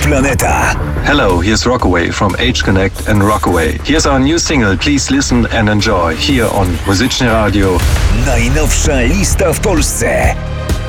Planeta. Hello, here's Rockaway from Age Connect and Rockaway. Here's our new single, please listen and enjoy, here on Muzyczne Radio. Najnowsza lista w Polsce.